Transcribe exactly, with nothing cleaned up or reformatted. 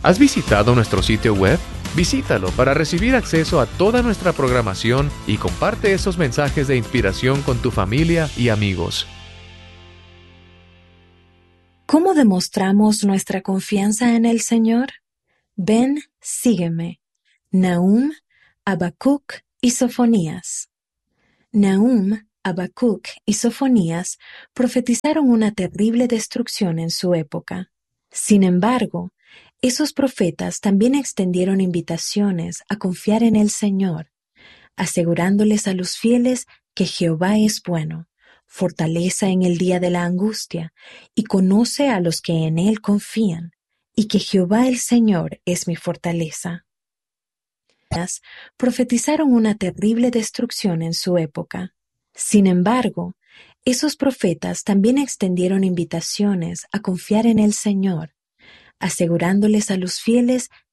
¿Has visitado nuestro sitio web? Visítalo para recibir acceso a toda nuestra programación y comparte esos mensajes de inspiración con tu familia y amigos. ¿Cómo demostramos nuestra confianza en el Señor? Ven, sígueme. Nahum, Habacuc y Sofonías. Nahum, Habacuc y Sofonías profetizaron una terrible destrucción en su época. Sin embargo, esos profetas también extendieron invitaciones a confiar en el Señor, asegurándoles a los fieles que Jehová es bueno, fortaleza en el día de la angustia, y conoce a los que en Él confían, y que Jehová el Señor es mi fortaleza. Profetizaron una terrible destrucción en su época. Sin embargo, esos profetas también extendieron invitaciones a confiar en el Señor, asegurándoles a los fieles